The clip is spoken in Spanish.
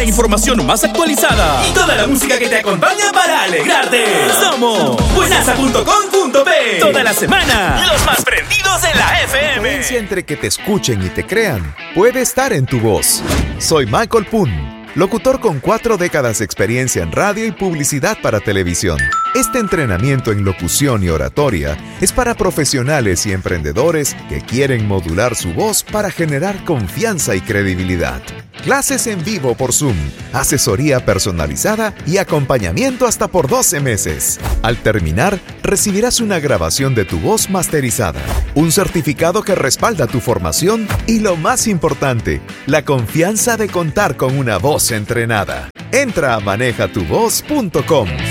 la información más actualizada y toda la música que te acompaña para alegrarte. Somos buenaza.com.p. Toda la semana, los más prendidos en la FM. La diferencia entre que te escuchen y te crean puede estar en tu voz. Soy Michael Poon, locutor con 4 décadas de experiencia en radio y publicidad para televisión. Este entrenamiento en locución y oratoria es para profesionales y emprendedores que quieren modular su voz para generar confianza y credibilidad. Clases en vivo por Zoom, asesoría personalizada y acompañamiento hasta por 12 meses. Al terminar, recibirás una grabación de tu voz masterizada, un certificado que respalda tu formación y, lo más importante, la confianza de contar con una voz entrenada. Entra a manejatuvoz.com.